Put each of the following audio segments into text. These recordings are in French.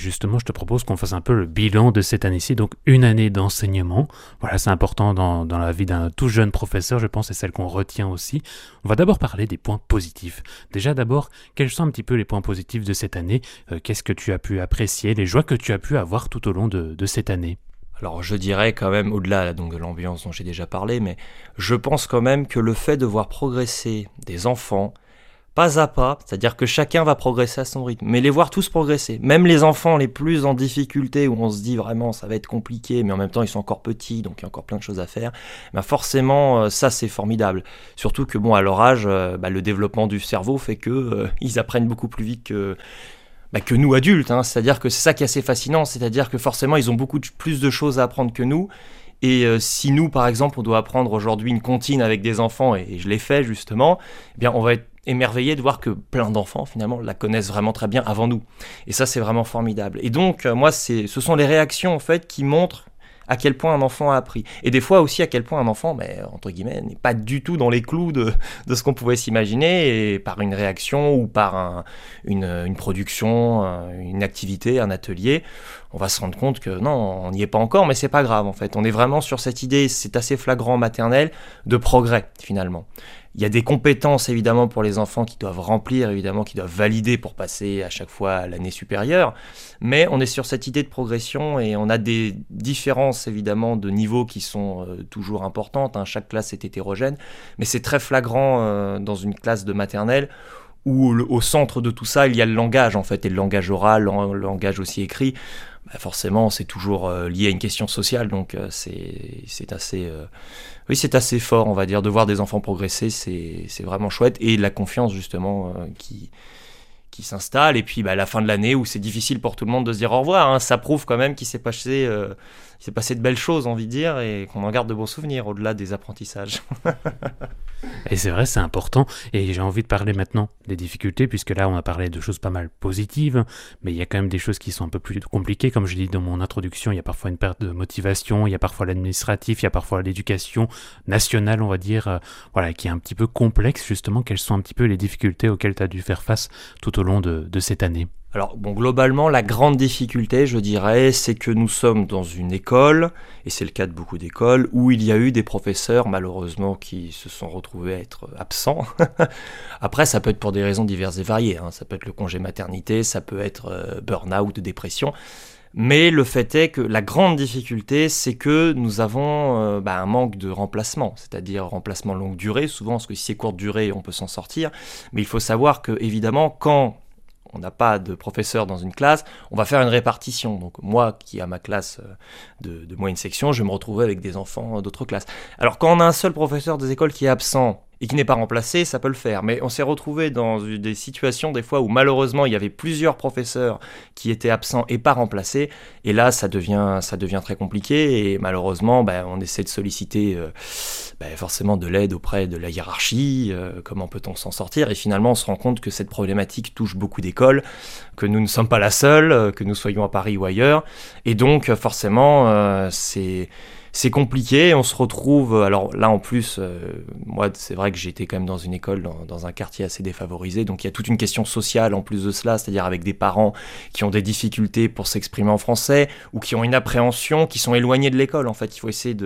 justement, je te propose qu'on fasse un peu le bilan de cette année-ci, donc une année d'enseignement. Voilà, c'est important dans la vie d'un tout jeune professeur, je pense, c'est celle qu'on retient aussi. On va d'abord parler des points positifs. Déjà, d'abord, quels sont un petit peu les points positifs de cette année? Qu'est-ce que tu as pu apprécier, les joies que tu as pu avoir tout au long de cette année? Alors je dirais quand même, au-delà donc, de l'ambiance dont j'ai déjà parlé, mais je pense quand même que le fait de voir progresser des enfants, pas à pas, c'est-à-dire que chacun va progresser à son rythme, mais les voir tous progresser, même les enfants les plus en difficulté, où on se dit vraiment ça va être compliqué, mais en même temps ils sont encore petits, donc il y a encore plein de choses à faire, ben forcément ça c'est formidable. Surtout que bon, à leur âge, le développement du cerveau fait que ils apprennent beaucoup plus vite que nous adultes, hein. C'est-à-dire que c'est ça qui est assez fascinant, c'est-à-dire que forcément ils ont beaucoup plus de choses à apprendre que nous, et si nous par exemple on doit apprendre aujourd'hui une comptine avec des enfants, et je l'ai fait justement, eh bien on va être émerveillé de voir que plein d'enfants finalement la connaissent vraiment très bien avant nous, et ça c'est vraiment formidable. Et donc moi ce sont les réactions en fait qui montrent à quel point un enfant a appris. Et des fois aussi à quel point un enfant, entre guillemets, n'est pas du tout dans les clous de ce qu'on pouvait s'imaginer, et par une réaction ou par une production, une activité, un atelier, on va se rendre compte que non, on n'y est pas encore, mais c'est pas grave en fait. On est vraiment sur cette idée, c'est assez flagrant en maternelle, de progrès finalement. Il y a des compétences évidemment pour les enfants qui doivent remplir, évidemment, qui doivent valider pour passer à chaque fois à l'année supérieure. Mais on est sur cette idée de progression, et on a des différences évidemment de niveau qui sont toujours importantes, hein. Chaque classe est hétérogène, mais c'est très flagrant dans une classe de maternelle où au centre de tout ça il y a le langage en fait, et le langage oral, le langage aussi écrit. Forcément c'est toujours lié à une question sociale, donc c'est assez oui, c'est assez fort, on va dire, de voir des enfants progresser, c'est vraiment chouette, et la confiance justement qui s'installe. Et puis à la fin de l'année où c'est difficile pour tout le monde de se dire au revoir, hein, ça prouve quand même qu'il s'est passé de belles choses, envie de dire, et qu'on en garde de bons souvenirs au-delà des apprentissages. Et c'est vrai, c'est important. Et j'ai envie de parler maintenant des difficultés, puisque là, on a parlé de choses pas mal positives, mais il y a quand même des choses qui sont un peu plus compliquées. Comme je dis dans mon introduction, il y a parfois une perte de motivation, il y a parfois l'administratif, il y a parfois l'éducation nationale, on va dire, qui est un petit peu complexe, justement. Quelles sont un petit peu les difficultés auxquelles tu as dû faire face tout au long de cette année? Alors bon, globalement, la grande difficulté, je dirais, c'est que nous sommes dans une école, et c'est le cas de beaucoup d'écoles, où il y a eu des professeurs, malheureusement, qui se sont retrouvés à être absents. Après, ça peut être pour des raisons diverses et variées, hein. Ça peut être le congé maternité, ça peut être burn-out, dépression. Mais le fait est que la grande difficulté, c'est que nous avons un manque de remplacement, c'est-à-dire remplacement longue durée, souvent, parce que si c'est courte durée, on peut s'en sortir. Mais il faut savoir que, évidemment, quand on n'a pas de professeur dans une classe, on va faire une répartition. Donc moi, qui a ma classe de moyenne section, je vais me retrouver avec des enfants d'autres classes. Alors quand on a un seul professeur des écoles qui est absent et qui n'est pas remplacé, ça peut le faire. Mais on s'est retrouvé dans des situations des fois où malheureusement il y avait plusieurs professeurs qui étaient absents et pas remplacés. Et là, ça devient très compliqué. Et malheureusement, on essaie de solliciter forcément de l'aide auprès de la hiérarchie. Comment peut-on s'en sortir? Et finalement, on se rend compte que cette problématique touche beaucoup d'écoles, que nous ne sommes pas la seule, que nous soyons à Paris ou ailleurs. Et donc, forcément, c'est compliqué, on se retrouve, alors là en plus, moi c'est vrai que j'étais quand même dans une école, dans un quartier assez défavorisé, donc il y a toute une question sociale en plus de cela, c'est-à-dire avec des parents qui ont des difficultés pour s'exprimer en français, ou qui ont une appréhension, qui sont éloignés de l'école, en fait, il faut essayer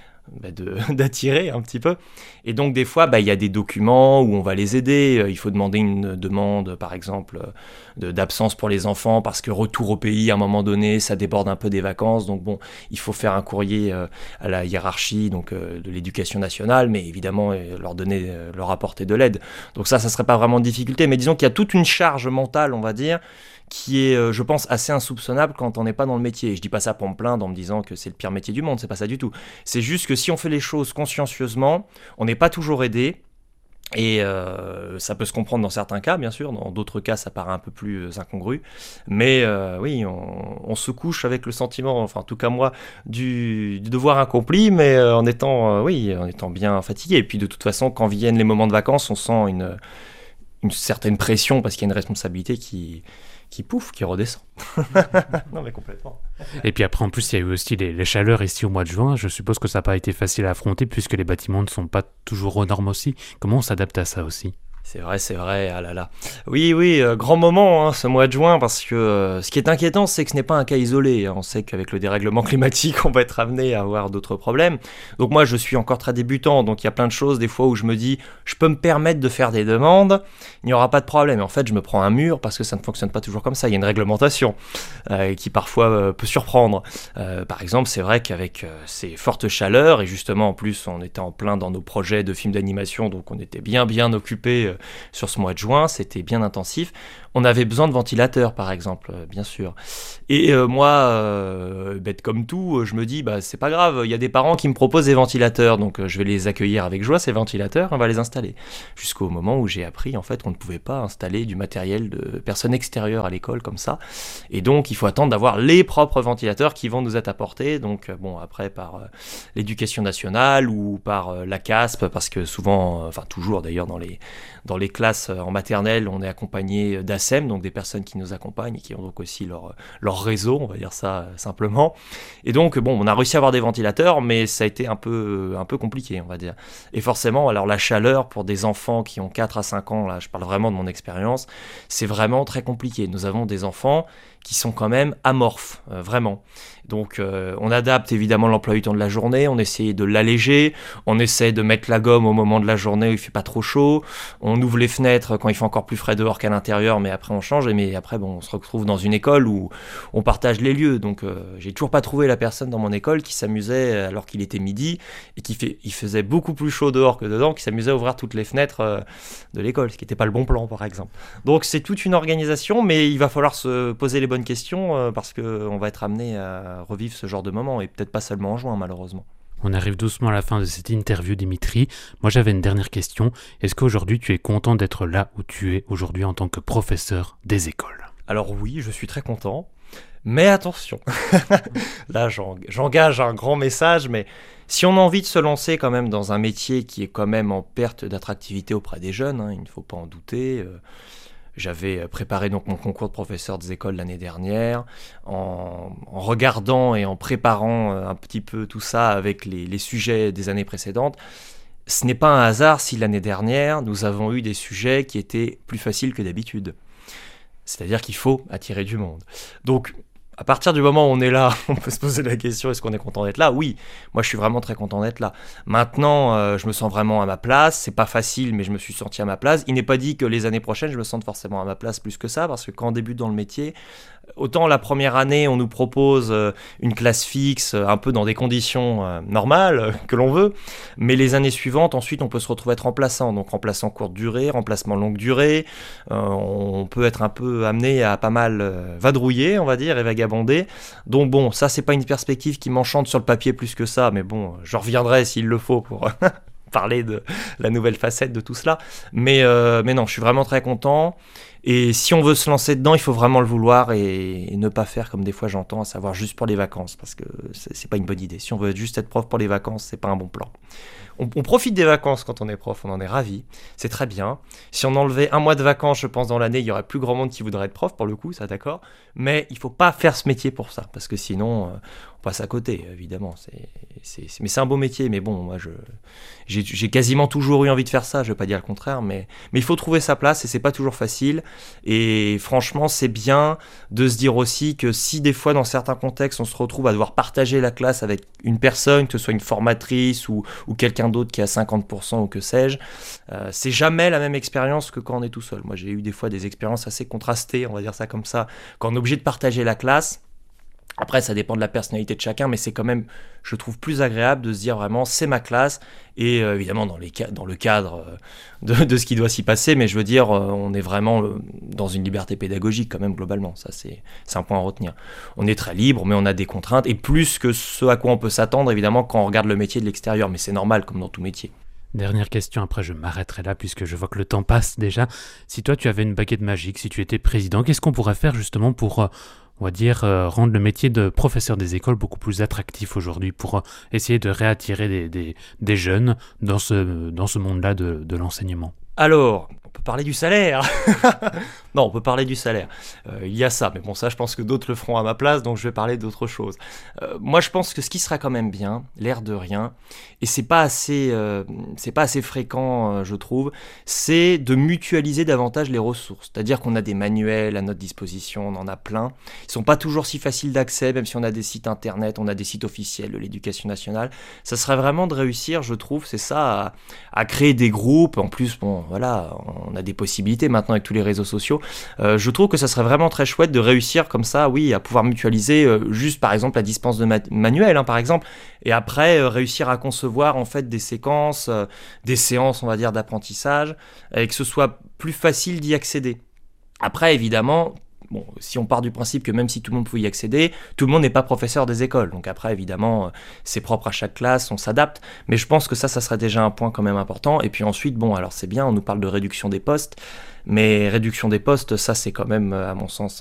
d'attirer un petit peu. Et donc des fois il y a des documents où on va les aider, il faut demander une demande par exemple d'absence pour les enfants parce que retour au pays à un moment donné ça déborde un peu des vacances, donc bon, il faut faire un courrier à la hiérarchie donc de l'éducation nationale, mais évidemment leur apporter de l'aide. Donc ça serait pas vraiment de difficulté, mais disons qu'il y a toute une charge mentale, on va dire, qui est, je pense, assez insoupçonnable quand on n'est pas dans le métier. Et je dis pas ça pour me plaindre en me disant que c'est le pire métier du monde, c'est pas ça du tout. C'est juste que si on fait les choses consciencieusement, on n'est pas toujours aidé, et ça peut se comprendre dans certains cas, bien sûr, dans d'autres cas ça paraît un peu plus incongru, mais oui, on se couche avec le sentiment, enfin en tout cas moi, du devoir accompli, mais en étant bien fatigué. Et puis de toute façon, quand viennent les moments de vacances, on sent une certaine pression, parce qu'il y a une responsabilité qui redescend. Non mais complètement. Et puis après en plus il y a eu aussi les chaleurs ici au mois de juin, je suppose que ça n'a pas été facile à affronter puisque les bâtiments ne sont pas toujours aux normes aussi. Comment on s'adapte à ça aussi? C'est vrai, ah là là. Oui, oui, grand moment ce mois de juin, parce que ce qui est inquiétant, c'est que ce n'est pas un cas isolé. On sait qu'avec le dérèglement climatique, on va être amené à avoir d'autres problèmes. Donc moi, je suis encore très débutant, donc il y a plein de choses des fois où je me dis, je peux me permettre de faire des demandes, il n'y aura pas de problème. Et en fait, je me prends un mur parce que ça ne fonctionne pas toujours comme ça. Il y a une réglementation qui parfois peut surprendre. Par exemple, c'est vrai qu'avec ces fortes chaleurs, et justement en plus on était en plein dans nos projets de films d'animation, donc on était bien occupés sur ce mois de juin, c'était bien intensif. On avait besoin de ventilateurs, par exemple, bien sûr. Et moi, bête comme tout, je me dis, bah, c'est pas grave, il y a des parents qui me proposent des ventilateurs, donc je vais les accueillir avec joie, ces ventilateurs, on va les installer. Jusqu'au moment où j'ai appris, en fait, qu'on ne pouvait pas installer du matériel de personnes extérieures à l'école comme ça. Et donc, il faut attendre d'avoir les propres ventilateurs qui vont nous être apportés, donc bon, après, par l'éducation nationale ou par la CASP, parce que souvent, enfin toujours d'ailleurs dans les classes en maternelle, on est accompagné d'ASEM, donc des personnes qui nous accompagnent et qui ont donc aussi leur réseau, on va dire ça simplement. Et donc, bon, on a réussi à avoir des ventilateurs, mais ça a été un peu compliqué, on va dire. Et forcément, alors la chaleur pour des enfants qui ont 4 à 5 ans, là, je parle vraiment de mon expérience, c'est vraiment très compliqué. Nous avons des enfants qui sont quand même amorphes, vraiment. Donc on adapte évidemment l'emploi du temps de la journée, on essaie de l'alléger, on essaie de mettre la gomme au moment de la journée où il fait pas trop chaud, on ouvre les fenêtres quand il fait encore plus frais dehors qu'à l'intérieur, mais après on change, mais après bon, on se retrouve dans une école où on partage les lieux. Donc j'ai toujours pas trouvé la personne dans mon école qui s'amusait alors qu'il était midi et il faisait beaucoup plus chaud dehors que dedans, qui s'amusait à ouvrir toutes les fenêtres de l'école, ce qui n'était pas le bon plan par exemple. Donc c'est toute une organisation, mais il va falloir se poser les bonnes questions parce qu'on va être amené à revivre ce genre de moment et peut-être pas seulement en juin malheureusement. On arrive doucement à la fin de cette interview, Dimitri. Moi, j'avais une dernière question. Est-ce qu'aujourd'hui, tu es content d'être là où tu es aujourd'hui en tant que professeur des écoles ? Alors oui, je suis très content, mais attention, là j'engage un grand message, mais si on a envie de se lancer quand même dans un métier qui est quand même en perte d'attractivité auprès des jeunes, il ne faut pas en douter. J'avais préparé donc mon concours de professeur des écoles l'année dernière, en regardant et en préparant un petit peu tout ça avec les sujets des années précédentes. Ce n'est pas un hasard si l'année dernière, nous avons eu des sujets qui étaient plus faciles que d'habitude. C'est-à-dire qu'il faut attirer du monde. Donc, à partir du moment où on est là, on peut se poser la question, est-ce qu'on est content d'être là ? Oui, moi je suis vraiment très content d'être là. Maintenant, je me sens vraiment à ma place. C'est pas facile, mais je me suis senti à ma place. Il n'est pas dit que les années prochaines, je me sente forcément à ma place plus que ça, parce que quand on débute dans le métier, autant la première année, on nous propose une classe fixe, un peu dans des conditions normales que l'on veut, mais les années suivantes, ensuite, on peut se retrouver être remplaçant, donc remplaçant courte durée, remplacement longue durée, on peut être un peu amené à pas mal vadrouiller, on va dire, et vagabonder. Donc bon, ça, c'est pas une perspective qui m'enchante sur le papier plus que ça, mais bon, je reviendrai s'il le faut pour parler de la nouvelle facette de tout cela. Mais non, je suis vraiment très content. Et si on veut se lancer dedans, il faut vraiment le vouloir et ne pas faire comme des fois j'entends, à savoir juste pour les vacances, parce que c'est pas une bonne idée. Si on veut juste être prof pour les vacances, c'est pas un bon plan. On profite des vacances quand on est prof, on en est ravi, c'est très bien. Si on enlevait un mois de vacances, je pense, dans l'année, il y aurait plus grand monde qui voudrait être prof, pour le coup, ça d'accord. Mais il faut pas faire ce métier pour ça, parce que sinon, on passe à côté, évidemment. Mais c'est un beau métier, mais bon, moi, j'ai quasiment toujours eu envie de faire ça, je vais pas dire le contraire, mais il faut trouver sa place et c'est pas toujours facile. Et franchement, c'est bien de se dire aussi que si des fois, dans certains contextes, on se retrouve à devoir partager la classe avec une personne, que ce soit une formatrice ou quelqu'un d'autre qui a 50% ou que sais-je, c'est jamais la même expérience que quand on est tout seul. Moi, j'ai eu des fois des expériences assez contrastées, on va dire ça comme ça, quand on est obligé de partager la classe. Après, ça dépend de la personnalité de chacun, mais c'est quand même, je trouve, plus agréable de se dire vraiment, c'est ma classe, et évidemment dans le cadre de ce qui doit s'y passer, mais je veux dire, on est vraiment dans une liberté pédagogique quand même, globalement, ça c'est un point à retenir. On est très libre, mais on a des contraintes, et plus que ce à quoi on peut s'attendre, évidemment, quand on regarde le métier de l'extérieur, mais c'est normal, comme dans tout métier. Dernière question, après je m'arrêterai là puisque je vois que le temps passe déjà. Si toi tu avais une baguette magique, si tu étais président, qu'est-ce qu'on pourrait faire justement pour, on va dire, rendre le métier de professeur des écoles beaucoup plus attractif aujourd'hui, pour essayer de réattirer des jeunes dans ce monde-là de l'enseignement ? Alors, on peut parler du salaire. Non, on peut parler du salaire. Il y a ça, mais bon, ça, je pense que d'autres le feront à ma place, donc je vais parler d'autre chose. Moi, je pense que ce qui sera quand même bien, l'air de rien, et c'est pas assez fréquent, je trouve, c'est de mutualiser davantage les ressources. C'est-à-dire qu'on a des manuels à notre disposition, on en a plein. Ils sont pas toujours si faciles d'accès, même si on a des sites internet, on a des sites officiels de l'Éducation nationale. Ça serait vraiment de réussir, je trouve, c'est ça, à créer des groupes. En plus, bon, voilà, on a des possibilités maintenant avec tous les réseaux sociaux. Je trouve que ça serait vraiment très chouette de réussir comme ça, oui, à pouvoir mutualiser juste par exemple la dispense de manuel, hein, par exemple, et après réussir à concevoir en fait des séquences, des séances, on va dire, d'apprentissage, et que ce soit plus facile d'y accéder. Après, évidemment, bon, si on part du principe que même si tout le monde pouvait y accéder, tout le monde n'est pas professeur des écoles. Donc après, évidemment, c'est propre à chaque classe, on s'adapte. Mais je pense que ça serait déjà un point quand même important. Et puis ensuite, bon, alors c'est bien, on nous parle de réduction des postes. Mais réduction des postes, ça c'est quand même, à mon sens,